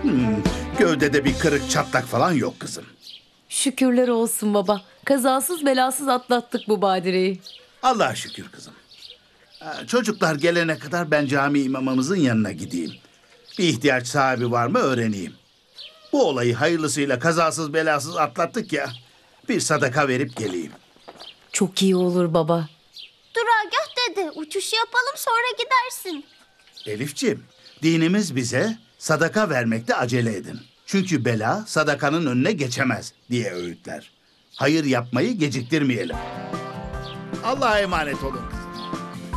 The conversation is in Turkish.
Gövdede bir kırık çatlak falan yok kızım. Şükürler olsun baba. Kazasız belasız atlattık bu badireyi. Allah'a şükür kızım. Çocuklar gelene kadar ben cami imamımızın yanına gideyim. Bir ihtiyaç sahibi var mı öğreneyim. Bu olayı hayırlısıyla kazasız belasız atlattık ya. Bir sadaka verip geleyim. Çok iyi olur baba. Duragah dede, uçuş yapalım sonra gidersin. Elifciğim, dinimiz bize sadaka vermekte acele edin. Çünkü bela sadakanın önüne geçemez diye öğütler. Hayır yapmayı geciktirmeyelim. Allah'a emanet olun.